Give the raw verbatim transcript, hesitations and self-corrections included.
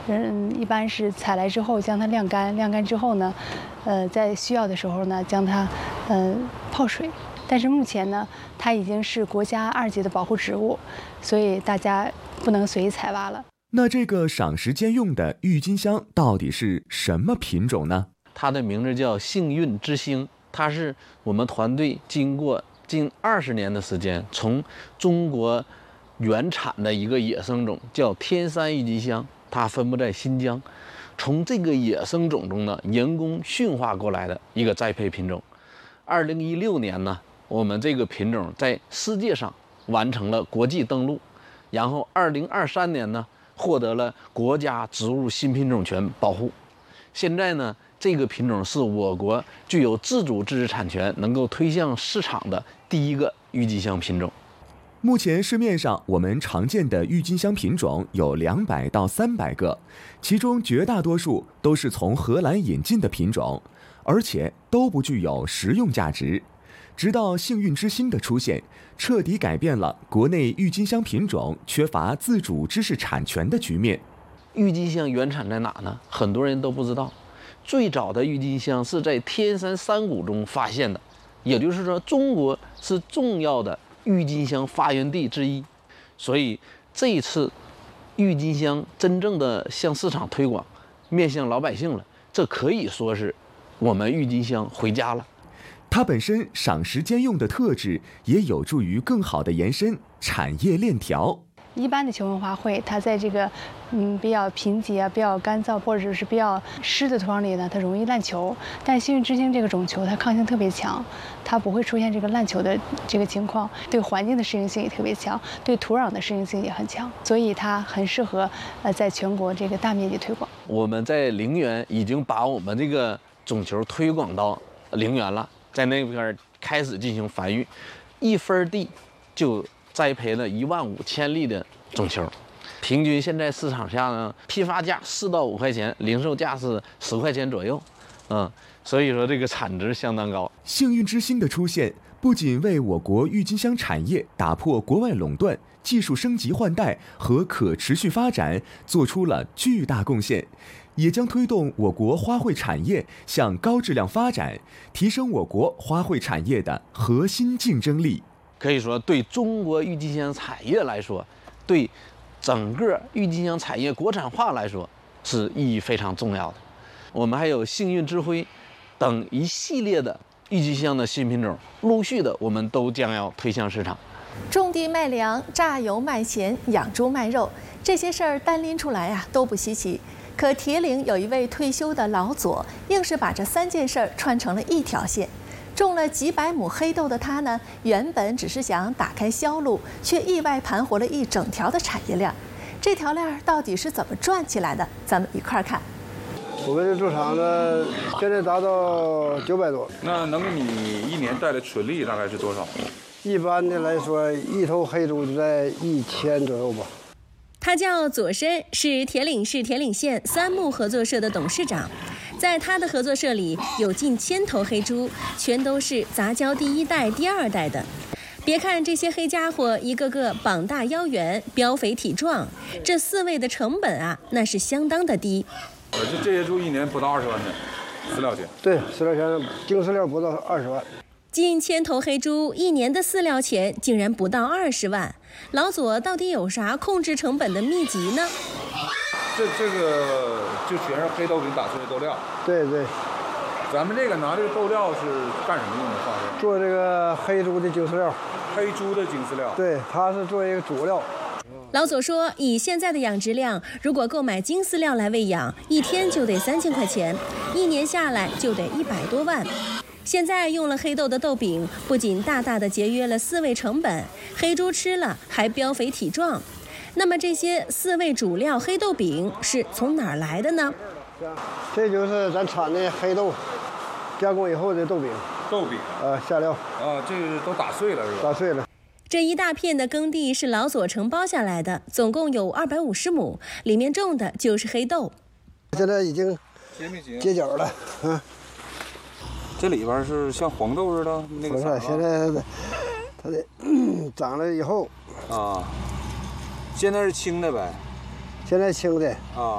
嗯，一般是采来之后将它晾干，晾干之后呢，呃，在需要的时候呢，将它呃泡水。但是目前呢，它已经是国家二级的保护植物，所以大家不能随意采挖了。 那这个赏识兼用的郁金香到底是什么品种呢？ 它的名字叫幸运之星，它是我们团队经过近二十年的时间，从中国原产的一个野生种叫天山郁金香，它分布在新疆，从这个野生种中呢人工驯化过来的一个栽培品种。二零一六年呢，我们这个品种在世界上完成了国际登陆，然后二零二三年呢获得了国家植物新品种权保护。现在呢，这个品种是我国具有自主知识产权、能够推向市场的第一个郁金香品种。 目前市面上我们常见的郁金香品种有两百到三百个，其中绝大多数都是从荷兰引进的品种，而且都不具有食用价值。直到幸运之星的出现，彻底改变了国内郁金香品种缺乏自主知识产权的局面。 郁金香原产在哪呢？很多人都不知道。最早的郁金香是在天山山谷中发现的，也就是说，中国是重要的郁金香发源地之一。所以这一次郁金香真正的向市场推广，面向老百姓了，这可以说是我们郁金香回家了。 它本身赏识兼用的特质，也有助于更好的延伸产业链条。 一般的球根花卉，它在这个嗯比较贫瘠啊、比较干燥或者是比较湿的土壤里呢，它容易烂球。但是幸运之星这个种球，它抗性特别强，它不会出现这个烂球的这个情况，对环境的适应性也特别强，对土壤的适应性也很强，所以它很适合呃在全国这个大面积推广。 我们在陵园已经把我们这个种球推广到陵园了，在那边开始进行繁育，一分地就栽培了一万五千粒的种球，平均现在市场下呢，批发价四到五块钱，零售价是十块钱左右，嗯，所以说这个产值相当高。 幸运之星的出现，不仅为我国郁金香产业打破国外垄断、技术升级换代和可持续发展做出了巨大贡献，也将推动我国花卉产业向高质量发展，提升我国花卉产业的核心竞争力。 可以说，对中国郁金香产业来说，对整个郁金香产业国产化来说，是意义非常重要的。我们还有幸运之辉等一系列的郁金香的新品种，陆续的我们都将要推向市场。 种地卖粮、榨油卖钱、养猪卖肉，这些事儿单拎出来呀、啊、都不稀奇。可铁岭有一位退休的老左，硬是把这三件事儿串成了一条线。种了几百亩黑豆的他呢，原本只是想打开销路，却意外盘活了一整条的产业链。这条链到底是怎么转起来的？咱们一块儿看。 我们这猪场呢，现在达到九百多。 那能给你一年带来纯利大概是多少？ 一般的来说，一头黑猪就在一千左右吧。 他叫左申，是铁岭市铁岭县三木合作社的董事长。在他的合作社里有近千头黑猪，全都是杂交第一代、第二代的。别看这些黑家伙一个个膀大腰圆、膘肥体壮，这饲喂的成本啊，那是相当的低。 呃，这这些猪一年不到二十万钱，饲料钱。 对，饲料钱，净饲料不到二十万。 近千头黑猪一年的饲料钱竟然不到二十万，老左到底有啥控制成本的秘籍呢？ 这这个就全是黑豆饼打出来的豆料。 对对。 咱们这个拿这个豆料是干什么用的？方式做这个黑猪的精饲料。 黑猪的精饲料。 对，它是做一个主料。 老左说，以现在的养殖量，如果购买精饲料来喂养，一天就得三千块钱，一年下来就得一百多万。现在用了黑豆的豆饼，不仅大大的节约了饲喂成本，黑猪吃了还膘肥体壮。那么这些饲喂主料黑豆饼是从哪儿来的呢？ 这就是咱产的黑豆，加工以后的豆饼。 豆饼啊，下料啊，这个都打碎了是吧？ 打碎了。 这一大片的耕地是老左承包下来的，总共有二百五十亩，里面种的就是黑豆。 现在已经结角了，嗯。 这里边是像黄豆似的那个色。 不是，现在它得长了以后啊，现在是青的呗。 现在青的啊。